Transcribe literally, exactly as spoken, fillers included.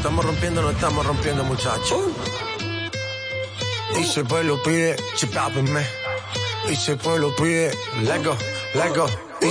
estamos rompiendo, no estamos rompiendo, muchachos. Y si el pueblo pide, chipápenme. Y si el pueblo pide, let go, let go.